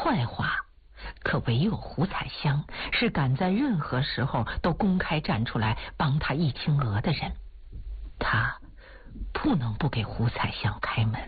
坏话，可唯有胡彩香是敢在任何时候都公开站出来帮他一清额的人。他不能不给胡彩香开门。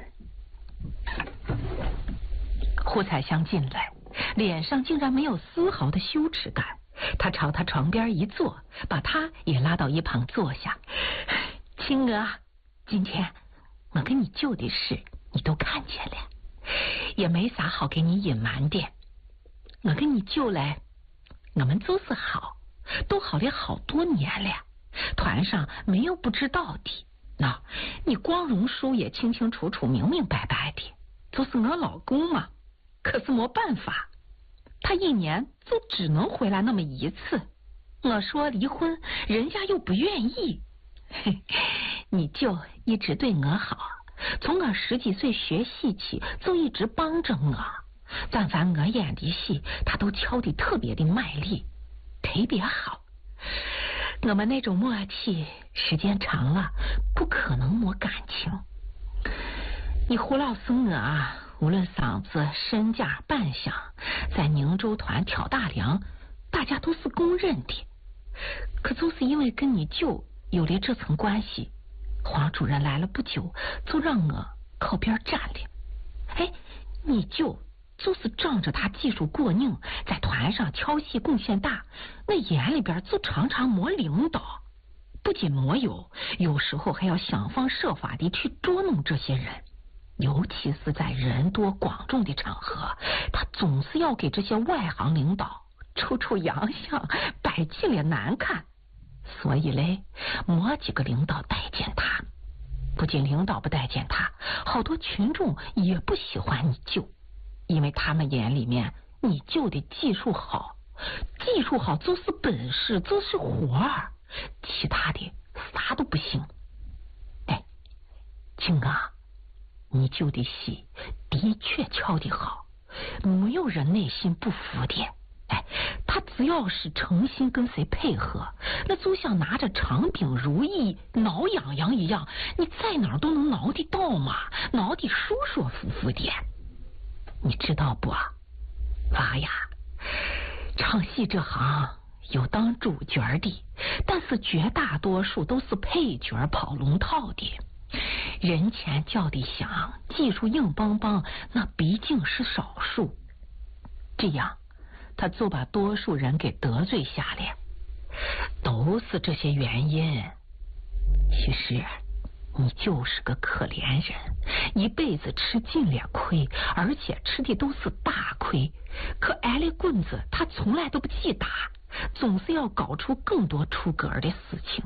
胡彩香进来，脸上竟然没有丝毫的羞耻感。他朝他床边一坐，把他也拉到一旁坐下。青娥，今天我跟你舅的事你都看见了，也没啥好给你隐瞒的。我跟你舅嘞，我们就是好，都好了好多年了，团上没有不知道的。那你光荣叔也清清楚楚明明白白的，就是我老公嘛，可是没办法，他一年就只能回来那么一次。我说离婚，人家又不愿意。你舅一直对我好，从我10几岁学戏起就一直帮着我，但凡我演的戏他都敲得特别的卖力，特别好。我们那种默契时间长了不可能没感情。你胡老师我啊，无论嗓子身价扮相，在宁州团挑大梁大家都是公认的。可就是因为跟你舅有了这层关系，黄主任来了不久就让我靠边站了。哎，你舅就是仗着他技术过硬，在团上敲戏贡献大，那眼里边就常常没领导，不仅没有时候还要想方设法的去捉弄这些人，尤其是在人多广众的场合，他总是要给这些外行领导臭臭洋相，摆尽了难看。所以嘞，没几个领导待见他，不仅领导不待见他，好多群众也不喜欢你舅，因为他们眼里面你舅的技术好就是本事，就是活儿，其他的啥都不行。哎，青啊，你舅的戏的确敲得好，没有人内心不服的。哎，他只要是诚心跟谁配合，那就像拿着长柄如意挠痒痒一样，你在哪儿都能挠得到嘛，挠得舒舒服服的。你知道不啊，娃呀，唱戏这行有当主角的，但是绝大多数都是配角跑龙套的，人前叫的响，技术硬邦邦，那毕竟是少数。这样他就把多数人给得罪下来，都是这些原因。其实你就是个可怜人，一辈子吃尽了亏，而且吃的都是大亏，可挨了棍子他从来都不记打，总是要搞出更多出格的事情，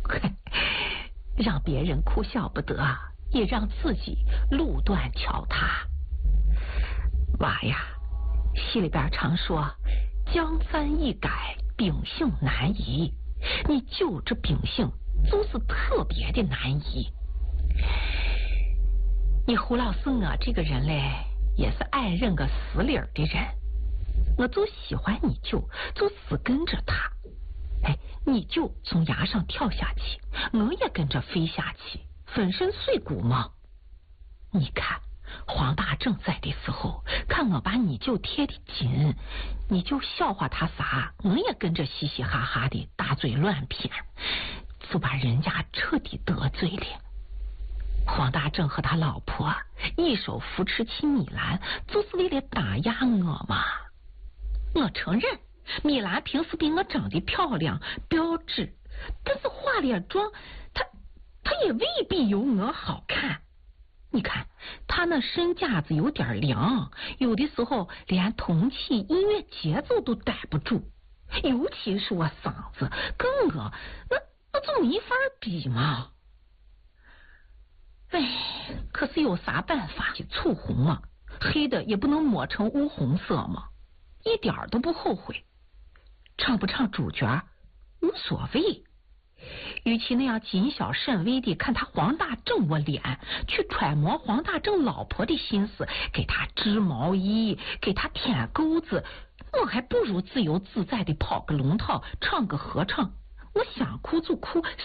让别人哭笑不得，也让自己路断桥塌。娃呀，戏里边常说江山易改，秉性难移，你就这秉性就是特别的难移。你胡老师我这个人嘞，也是爱认个死理儿的人，我就喜欢你舅，就死跟着他。哎，你舅从崖上跳下去，我也跟着飞下去，粉身碎骨嘛。你看黄大正在的时候，看我把你舅贴得紧，你就笑话他啥，我也跟着嘻嘻哈哈的大嘴乱谝，就把人家彻底得罪了。黄大正和他老婆一手扶持起米兰，就是为了打压我嘛。我承认米兰平时比我长得漂亮标致，但是化了妆她也未必有我好看。你看他那身架子有点凉，有的时候连同气音乐节奏都逮不住，尤其是我嗓子跟我那就没法比嘛。哎，可是有啥办法？醋红嘛，黑的也不能抹成乌红色嘛，一点都不后悔。唱不唱主角无所谓，与其那样谨小慎微的看他黄大正我脸，去揣摩黄大正老婆的心思，给他织毛衣，给他舔钩子，我还不如自由自在的跑个龙套，唱个合唱，我想哭就哭，